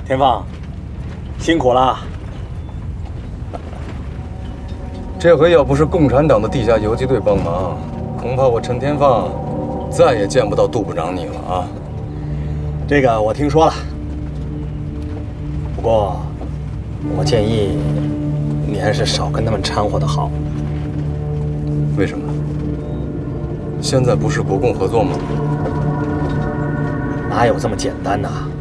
田放，辛苦了。 这回要不是共产党的地下游击队帮忙，恐怕我陈天放再也见不到杜部长你了啊！ 这个我听说了，不过我建议你还是少跟他们掺和的好。 为什么？现在不是国共合作吗？ 哪有这么简单呐？